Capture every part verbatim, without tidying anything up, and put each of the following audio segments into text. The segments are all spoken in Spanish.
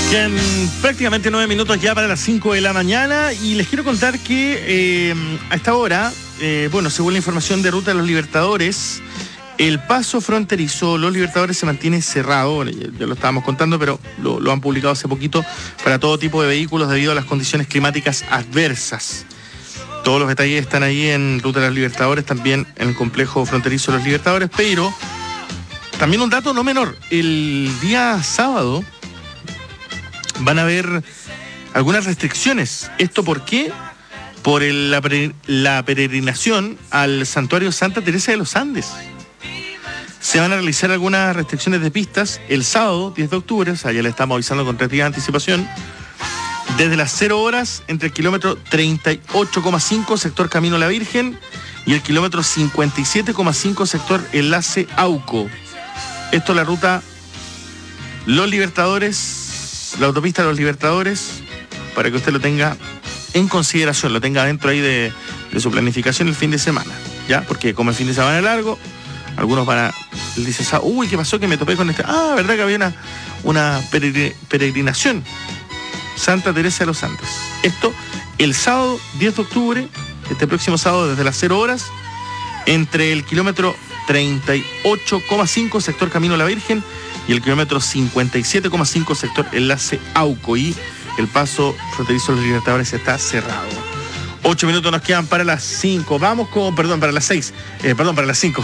Quedan prácticamente nueve minutos ya para las cinco de la mañana y les quiero contar que eh, a esta hora, eh, bueno, según la información de Ruta de los Libertadores, el paso fronterizo Los Libertadores se mantiene cerrado. Bueno, ya, ya lo estábamos contando, pero lo, lo han publicado hace poquito para todo tipo de vehículos debido a las condiciones climáticas adversas. Todos los detalles están ahí en Ruta de los Libertadores, también en el complejo fronterizo Los Libertadores, pero también un dato no menor, el día sábado van a haber algunas restricciones. ¿Esto por qué? Por el, la, la peregrinación al santuario Santa Teresa de los Andes. Se van a realizar algunas restricciones de pistas el sábado diez de octubre, o sea, ya le estamos avisando con tres días de anticipación, desde las cero horas entre el kilómetro treinta y ocho coma cinco sector Camino a la Virgen y el kilómetro cincuenta y siete coma cinco sector Enlace Auco. Esto es la ruta Los Libertadores, la autopista Los Libertadores, para que usted lo tenga en consideración, lo tenga dentro ahí de, de su planificación el fin de semana, ¿ya? Porque como el fin de semana es largo, algunos van a, dicen, uy, ¿qué pasó que me topé con este? Ah, ¿verdad que había una, una peregrinación? Santa Teresa de los Andes. Esto el sábado diez de octubre, este próximo sábado desde las cero horas, entre el kilómetro treinta y ocho coma cinco sector Camino a la Virgen y el kilómetro cincuenta y siete coma cinco sector Enlace Auco, y el paso fronterizo de Los Libertadores está cerrado. Ocho minutos nos quedan para las cinco. Vamos con, perdón, para las seis. Eh, perdón, para las cinco.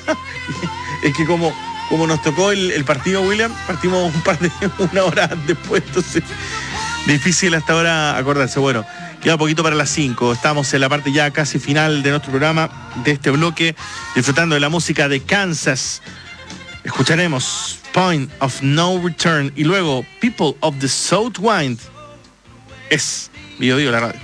Es que como, como nos tocó el, el partido, William, partimos un par de, una hora después, entonces difícil hasta ahora acordarse. Bueno, queda poquito para las cinco. Estamos en la parte ya casi final de nuestro programa, de este bloque, disfrutando de la música de Kansas. Escucharemos Point of No Return y luego People of the South Wind. Es Bio Bio la radio.